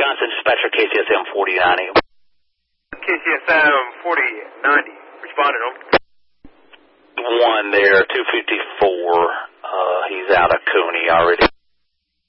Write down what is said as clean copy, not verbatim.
Johnson, dispatcher KCSM 4090. KCSM 4090. Responded, over. One there, 254. He's out of Cooney already.